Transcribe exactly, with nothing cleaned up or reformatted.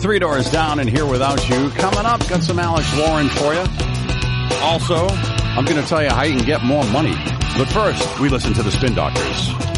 Three Doors Down and Here Without You. Coming up, got some Alex Warren for you. Also, I'm going to tell you how you can get more money. But first, we listen to the Spin Doctors.